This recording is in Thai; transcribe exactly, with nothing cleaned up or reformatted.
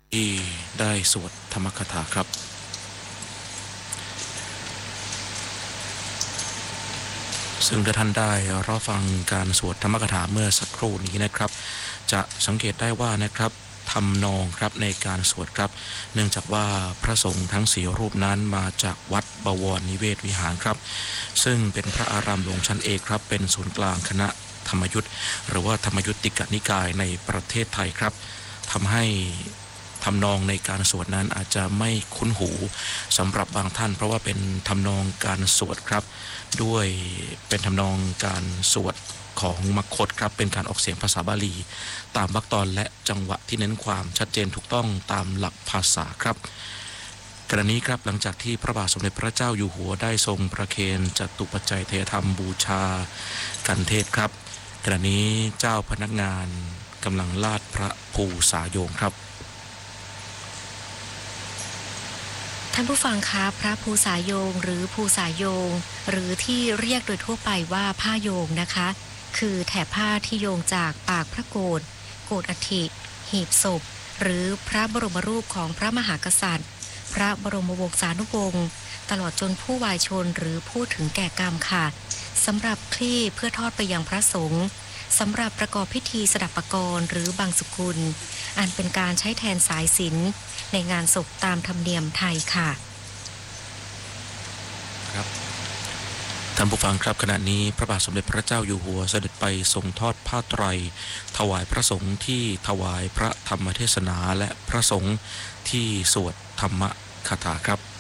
ที่ได้สวดธรรมคาถาครับซึ่งถ้าท่านได้รับฟังการสวดธรรมคาถาเมื่อสักครู่นี้นะครับจะสังเกตได้ว่านะครับทำนองครับในการสวดครับเนื่องจากว่าพระสงฆ์ทั้งสี่รูปนั้นมาจากวัดบวรนิเวศวิหารครับซึ่งเป็นพระอารามหลวงชั้นเอกครับเป็นศูนย์กลางคณะธรรมยุทธหรือว่าธรรมยุติกนิกายในประเทศไทยครับทำให้ทำนองในการสวดนั้นอาจจะไม่คุ้นหูสำหรับบางท่านเพราะว่าเป็นทำนองการสวดครับด้วยเป็นทำนองการสวดของมคธครับเป็นการออกเสียงภาษาบาลีตามวรรคตอนและจังหวะที่เน้นความชัดเจนถูกต้องตามหลักภาษาครับกรณีครับหลังจากที่พระบาทสมเด็จพระเจ้าอยู่หัวได้ทรงประเคนจตุปัจจัยเทธรรมบูชากันเทศครับกรณีเจ้าพนักงานกำลังลาดพระภูสาโยงครับท่านผู้ฟังคะพระภูสาโยงหรือภูสาโยงหรือที่เรียกโดยทั่วไปว่าผ้าโยงนะคะคือแถบผ้าที่โยงจากปากพระโกฐโกฐอัฐิหีบศพหรือพระบรมรูปของพระมหากษัตริย์พระบรมวงศานุวงศ์ตลอดจนผู้วายชนหรือผู้ถึงแก่กรรมค่ะสำหรับคลี่เพื่อทอดไปยังพระสงฆ์สำหรับประกอบพิธีสดับปกรณ์หรือบังสุกุลอันเป็นการใช้แทนสายสิญจน์ในงานศพตามธรรมเนียมไทยค่ะครับท่านผู้ฟังครับขณะนี้พระบาทสมเด็จพระเจ้าอยู่หัวเสด็จไปทรงทอดผ้าไตรถวายพระสงฆ์ที่ถวายพระธรรมเทศนาและพระสงฆ์ที่สวดธรรมคาถาครับ